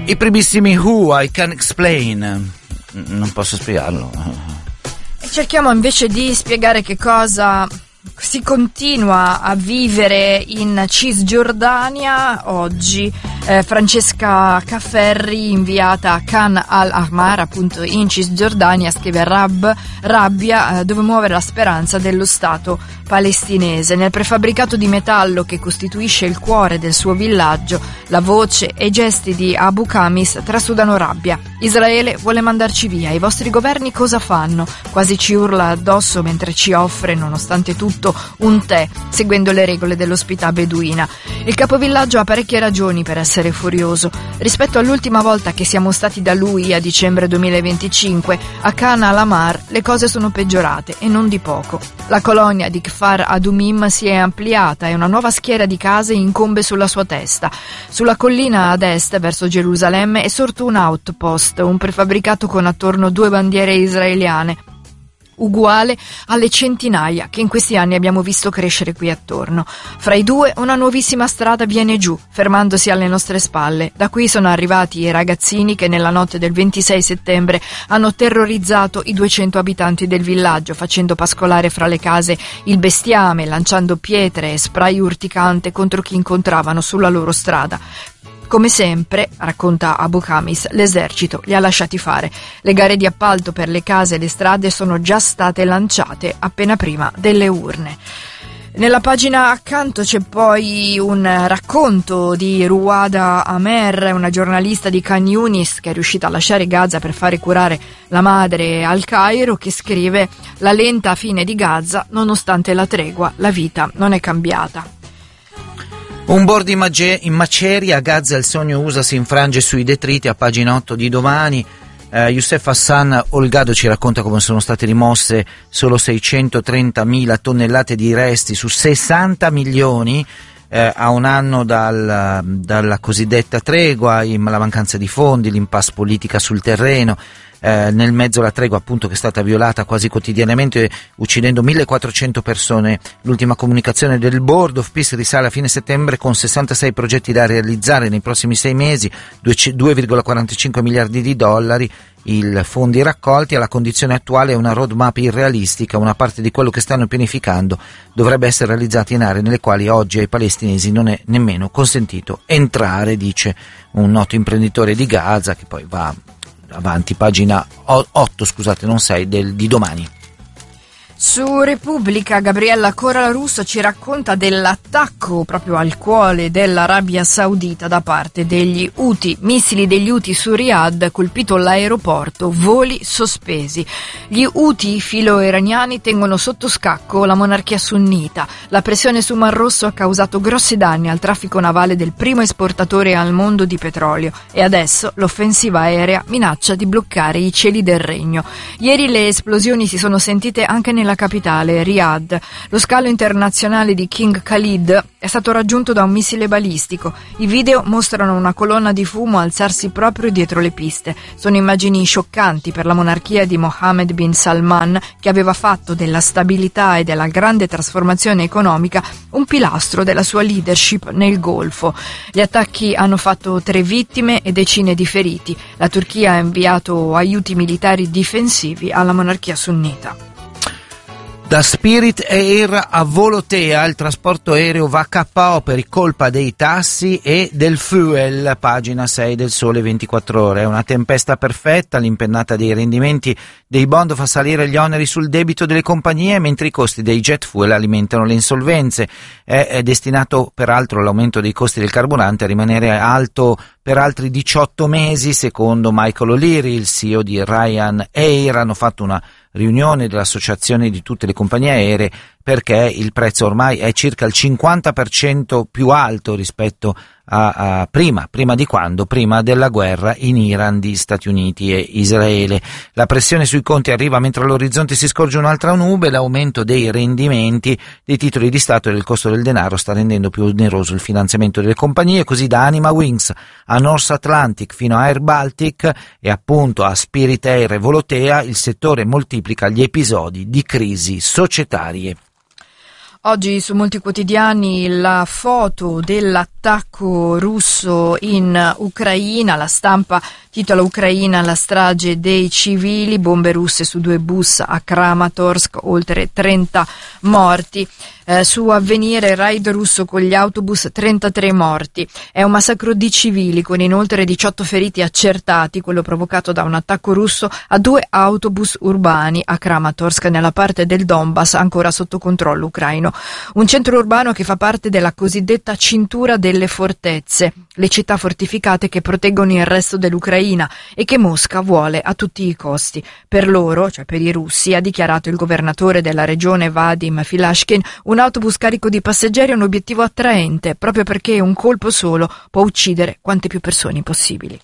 I primissimi Who, I Can Explain. Non posso spiegarlo. E cerchiamo invece di spiegare che cosa si continua a vivere in Cisgiordania oggi. Francesca Cafferri, inviata a Khan al-Ahmar, appunto in Cisgiordania, scrive rabbia dove muovere la speranza dello Stato palestinese. Nel prefabbricato di metallo che costituisce il cuore del suo villaggio, la voce e i gesti di Abu Khamis trasudano rabbia. Israele vuole mandarci via, i vostri governi cosa fanno? Quasi ci urla addosso mentre ci offre, nonostante tutto, un tè, seguendo le regole dell'ospità beduina. Il capovillaggio ha parecchie ragioni per essere furioso. Rispetto all'ultima volta che siamo stati da lui, a dicembre 2025, a Khan al-Ahmar le cose sono peggiorate, e non di poco. La colonia di Kfar Adumim si è ampliata e una nuova schiera di case incombe sulla sua testa. Sulla collina ad est, verso Gerusalemme, è sorto un outpost, un prefabbricato con attorno 2 bandiere israeliane, uguale alle centinaia che in questi anni abbiamo visto crescere qui attorno. Fra i due una nuovissima strada viene giù, fermandosi alle nostre spalle. Da qui sono arrivati i ragazzini che nella notte del 26 settembre hanno terrorizzato i 200 abitanti del villaggio, facendo pascolare fra le case il bestiame, lanciando pietre e spray urticante contro chi incontravano sulla loro strada. Come sempre, racconta Abu Khamis, l'esercito li ha lasciati fare. Le gare di appalto per le case e le strade sono già state lanciate appena prima delle urne. Nella pagina accanto c'è poi un racconto di Ruada Amer, una giornalista di Khan Yunis che è riuscita a lasciare Gaza per fare curare la madre al Cairo, che scrive: la lenta fine di Gaza, nonostante la tregua, la vita non è cambiata. Un board in macerie, a Gaza il sogno USA si infrange sui detriti, a pagina 8 di Domani. Youssef Hassan Olgado ci racconta come sono state rimosse solo 630.000 tonnellate di resti su 60 milioni a un anno dalla cosiddetta tregua, la mancanza di fondi, l'impasse politica sul terreno. Nel mezzo la tregua, appunto, che è stata violata quasi quotidianamente, uccidendo 1400 persone. L'ultima comunicazione del Board of Peace risale a fine settembre con 66 progetti da realizzare nei prossimi 6 mesi, 2,45 miliardi di dollari i fondi raccolti. Alla condizione attuale è una roadmap irrealistica. Una parte di quello che stanno pianificando dovrebbe essere realizzata in aree nelle quali oggi ai palestinesi non è nemmeno consentito entrare, dice un noto imprenditore di Gaza, che poi va avanti, pagina 8, scusate, non 6, di Domani. Su Repubblica, Gabriella Coralrusso ci racconta dell'attacco proprio al cuore dell'Arabia Saudita da parte degli Houthi. Missili degli Houthi su Riyadh, colpito l'aeroporto, voli sospesi. Gli Houthi filo-iraniani tengono sotto scacco la monarchia sunnita. La pressione sul Mar Rosso ha causato grossi danni al traffico navale del primo esportatore al mondo di petrolio, e adesso l'offensiva aerea minaccia di bloccare i cieli del regno. Ieri le esplosioni si sono sentite anche nella capitale, Riyadh. Lo scalo internazionale di King Khalid è stato raggiunto da un missile balistico. I video mostrano una colonna di fumo alzarsi proprio dietro le piste. Sono immagini scioccanti per la monarchia di Mohammed bin Salman, che aveva fatto della stabilità e della grande trasformazione economica un pilastro della sua leadership nel Golfo. Gli attacchi hanno fatto 3 vittime e decine di feriti. La Turchia ha inviato aiuti militari difensivi alla monarchia sunnita. Da Spirit Air a Volotea il trasporto aereo va KO per colpa dei tassi e del fuel, pagina 6 del Sole 24 Ore. È una tempesta perfetta, l'impennata dei rendimenti dei bond fa salire gli oneri sul debito delle compagnie, mentre i costi dei jet fuel alimentano le insolvenze. È destinato peraltro l'aumento dei costi del carburante a rimanere alto per altri 18 mesi, secondo Michael O'Leary, il CEO di Ryanair. Hanno fatto una riunione dell'associazione di tutte le compagnie aeree perché il prezzo ormai è circa il 50% più alto rispetto a prima di quando? Prima della guerra in Iran di Stati Uniti e Israele. La pressione sui conti arriva mentre all'orizzonte si scorge un'altra nube. L'aumento dei rendimenti dei titoli di Stato e del costo del denaro sta rendendo più oneroso il finanziamento delle compagnie, così da Anima Wings a North Atlantic fino a Air Baltic e appunto a Spirit Air e Volotea il settore moltiplica gli episodi di crisi societarie. Oggi su molti quotidiani la foto dell'attacco russo in Ucraina, la Stampa titola Ucraina, la strage dei civili, bombe russe su 2 bus a Kramatorsk, oltre 30 morti. Su Avvenire, raid russo con gli autobus, 33 morti. È un massacro di civili con inoltre 18 feriti accertati, quello provocato da un attacco russo a 2 autobus urbani a Kramatorsk, nella parte del Donbass ancora sotto controllo ucraino. Un centro urbano che fa parte della cosiddetta cintura delle fortezze, le città fortificate che proteggono il resto dell'Ucraina e che Mosca vuole a tutti i costi. Per loro, cioè per i russi, ha dichiarato il governatore della regione Vadim Filashkin, un autobus carico di passeggeri è un obiettivo attraente, proprio perché un colpo solo può uccidere quante più persone possibili.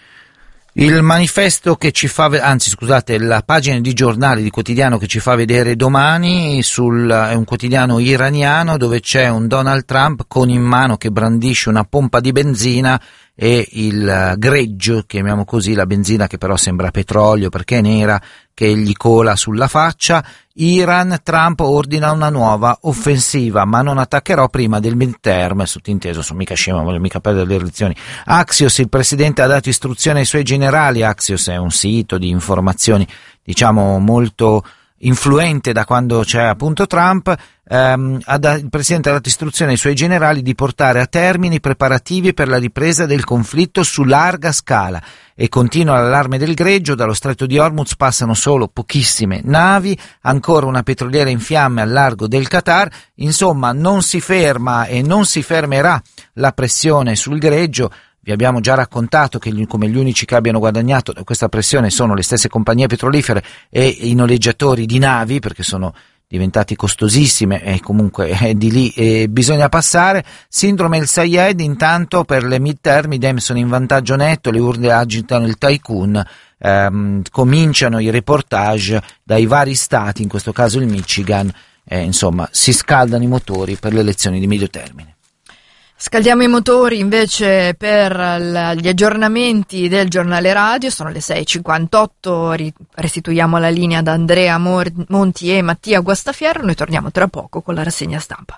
Il manifesto che ci fa, la pagina di giornale, di quotidiano che ci fa vedere domani, è un quotidiano iraniano dove c'è un Donald Trump con in mano che brandisce una pompa di benzina e il greggio, chiamiamo così, la benzina che però sembra petrolio perché è nera, che gli cola sulla faccia. Iran, Trump ordina una nuova offensiva, ma non attaccherò prima del midterm, sottinteso, sono mica scemo, voglio mica perdere le elezioni. Axios, il presidente ha dato istruzioni ai suoi generali. Axios è un sito di informazioni, diciamo, molto influente da quando c'è appunto Trump. Il presidente ha dato istruzione ai suoi generali di portare a termine i preparativi per la ripresa del conflitto su larga scala e continua l'allarme del greggio. Dallo stretto di Hormuz passano solo pochissime navi, ancora una petroliera in fiamme al largo del Qatar. Insomma, non si ferma e non si fermerà la pressione sul greggio. Vi abbiamo già raccontato che come gli unici che abbiano guadagnato da questa pressione sono le stesse compagnie petrolifere e i noleggiatori di navi, perché sono diventati costosissime e comunque di lì bisogna passare. Sindrome El Sayed, intanto per le midterm i Dem sono in vantaggio netto, le urne agitano il tycoon, cominciano i reportage dai vari stati, in questo caso il Michigan, insomma si scaldano i motori per le elezioni di medio termine. Scaldiamo i motori invece per gli aggiornamenti del giornale radio, sono le 6.58, restituiamo la linea ad Andrea Monti e Mattia Guastaferro, noi torniamo tra poco con la rassegna stampa.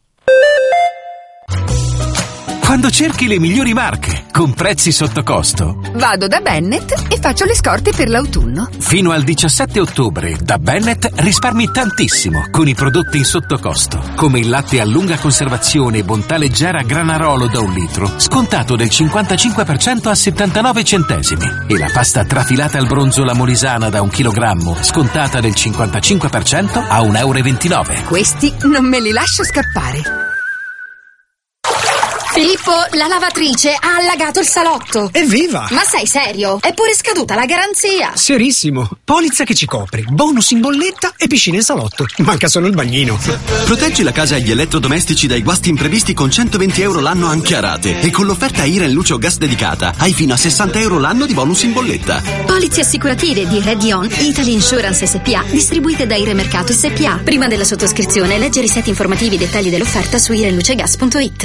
Quando cerchi le migliori marche, con prezzi sotto costo. Vado da Bennett e faccio le scorte per l'autunno. Fino al 17 ottobre, da Bennett risparmi tantissimo con i prodotti in sottocosto, come il latte a lunga conservazione Bontà Leggera Granarolo da 1 litro, scontato del 55% a 79 centesimi. E la pasta trafilata al bronzo La Molisana da 1 chilogrammo, scontata del 55% a 1,29 euro. Questi non me li lascio scappare. Filippo, la lavatrice ha allagato il salotto. Evviva! Ma sei serio? È pure scaduta la garanzia. Serissimo. Polizza che ci copre, bonus in bolletta e piscina in salotto. Manca solo il bagnino. Proteggi la casa e gli elettrodomestici dai guasti imprevisti con 120 euro l'anno anche a rate. E con l'offerta Iren Luce o Gas dedicata hai fino a 60 euro l'anno di bonus in bolletta. Polizze assicurative di Redion Italy Insurance SPA, distribuite da Iremercato SPA. Prima della sottoscrizione leggere i siti informativi e dettagli dell'offerta su irenlucegas.it.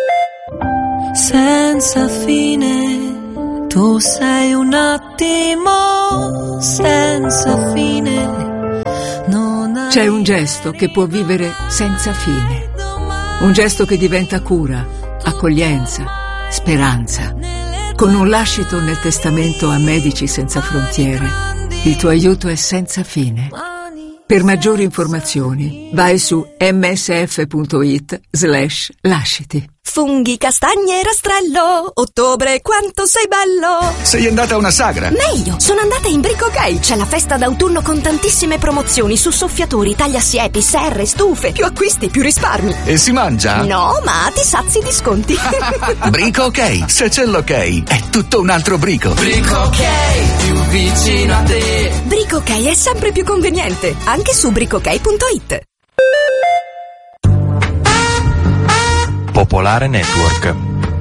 Senza fine, tu sei un attimo senza fine. C'è un gesto che può vivere senza fine, un gesto che diventa cura, accoglienza, speranza. Con un lascito nel testamento a Medici Senza Frontiere, il tuo aiuto è senza fine. Per maggiori informazioni vai su msf.it/lasciti. Funghi, castagne e rastrello, ottobre quanto sei bello! Sei andata a una sagra? Meglio, sono andata in Brico Ok, c'è la festa d'autunno con tantissime promozioni su soffiatori, tagliasiepi, serre, stufe, più acquisti, più risparmi. E si mangia? No, ma ti sazi i disconti. Brico Ok, se c'è l'ok, è tutto un altro brico. Brico Ok, più vicino a te. Brico Ok è sempre più conveniente, anche su bricok.it. Popolare Network.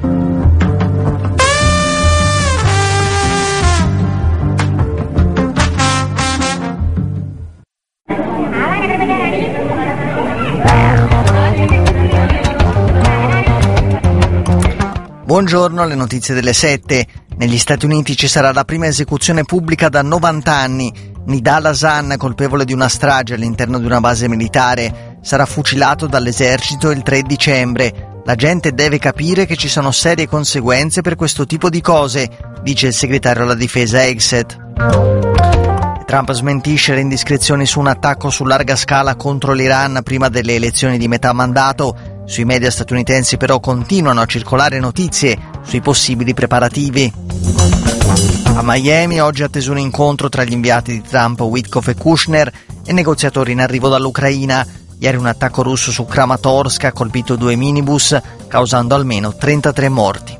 Buongiorno, le notizie delle 7. Negli Stati Uniti ci sarà la prima esecuzione pubblica da 90 anni. Nidal Hasan, colpevole di una strage all'interno di una base militare. sarà fucilato dall'esercito il 3 dicembre. La gente deve capire che ci sono serie conseguenze per questo tipo di cose, dice il segretario alla difesa Hegseth. Trump smentisce le indiscrezioni su un attacco su larga scala contro l'Iran prima delle elezioni di metà mandato. Sui media statunitensi però continuano a circolare notizie sui possibili preparativi. A Miami oggi è atteso un incontro tra gli inviati di Trump, Witkoff e Kushner, e negoziatori in arrivo dall'Ucraina. Ieri un attacco russo su Kramatorsk ha colpito 2 minibus, causando almeno 33 morti.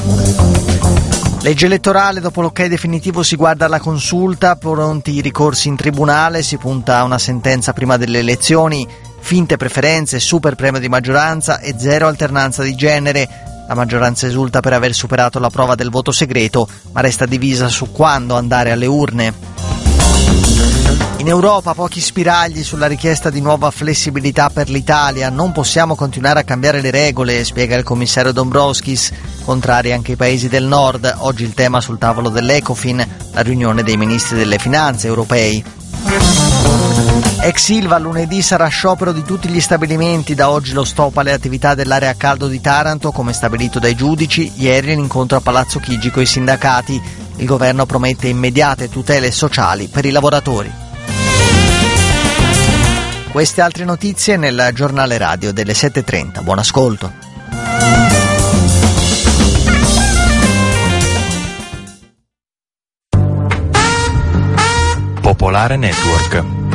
Legge elettorale, dopo l'ok definitivo si guarda alla consulta, pronti i ricorsi in tribunale, si punta a una sentenza prima delle elezioni, finte preferenze, super premio di maggioranza e zero alternanza di genere. La maggioranza esulta per aver superato la prova del voto segreto, ma resta divisa su quando andare alle urne. In Europa pochi spiragli sulla richiesta di nuova flessibilità per l'Italia. Non possiamo continuare a cambiare le regole, spiega il commissario Dombrovskis. Contrari anche i paesi del nord. Oggi il tema sul tavolo dell'Ecofin, la riunione dei ministri delle finanze europei. Ex Ilva, lunedì sarà sciopero di tutti gli stabilimenti. Da oggi lo stop alle attività dell'area a caldo di Taranto, come stabilito dai giudici. Ieri l'incontro a Palazzo Chigi coi sindacati. Il governo promette immediate tutele sociali per i lavoratori. Queste altre notizie nel giornale radio delle 7:30. Buon ascolto. Popolare Network.